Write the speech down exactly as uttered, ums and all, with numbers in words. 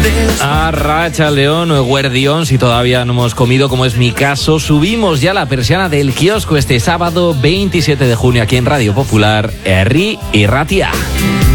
Arracha León o Eguerdión, si todavía no hemos comido, como es mi caso, subimos ya la persiana del kiosco este sábado veintisiete de junio aquí en Radio Popular, Herri y Ratia.